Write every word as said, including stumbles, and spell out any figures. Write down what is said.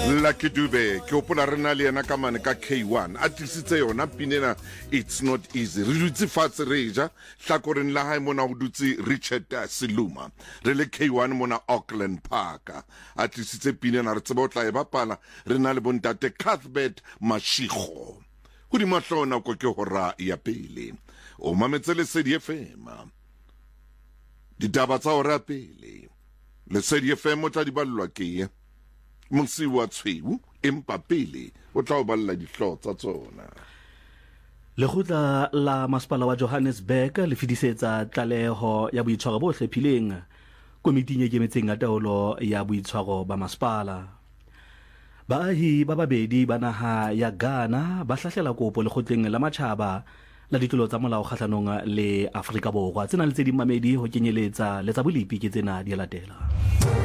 Lucky Dube ke opola rena le yena ka mane ka K one a tlisitse yona pinena It's Not Easy re dutse fatshe re ja hlakoreng la hae mona ho dutse Richard Siluma re le K one mona Auckland Park a tlisitse pinena re tseba o tla e bapala re na le bontate Cuthbert Mashego ho di mahlona ko ke hora ya pele o mametse le C D F M ditaba tsa hora pele le C D F M o tla di ballwa ke Monsi wa tshweu empa pele o tla o balla dihlo tsa tsona. Lekgotla la Masepala wa Johannesburg le fidisetsa tlaleho ya boitshwaro bo hlephileng komiting e kemetseng ya taolo ya boitshwaro ba masepala. Baahi ba babedi ba naha ya Ghana ba hlahlela kopo lekgotleng la matjhaba la ditlolo tsa molao kgahlanong le Afrika Borwa tsena le tse di mamedi ho kenyeletsa le tsa bolipi ke tsena di latela.